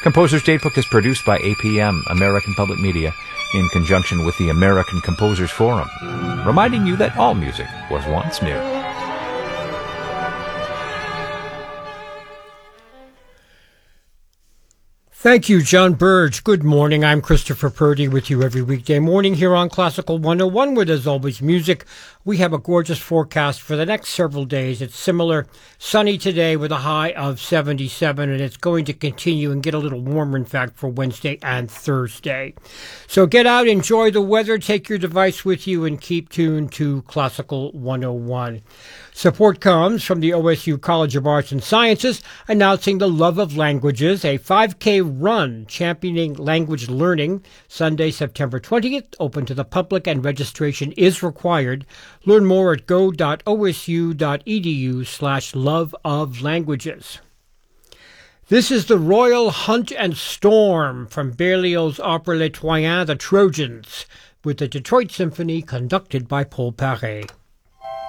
Composer's Datebook is produced by APM, American Public Media, in conjunction with the American Composers Forum, reminding you that all music was once new. Thank you, John Burge. Good morning. I'm Christopher Purdy with you every weekday morning here on Classical 101, where there's always music. We have a gorgeous forecast for the next several days. It's similar, sunny today with a high of 77, and it's going to continue and get a little warmer, in fact, for Wednesday and Thursday. So get out, enjoy the weather, take your device with you, and keep tuned to Classical 101. Support comes from the OSU College of Arts and Sciences, announcing the Love of Languages, a 5K run championing language learning, Sunday, September 20th, open to the public, and registration is required. Learn more at go.osu.edu/loveoflanguages. This is the Royal Hunt and Storm from Berlioz' opera Les Troyens, the Trojans, with the Detroit Symphony conducted by Paul Paré.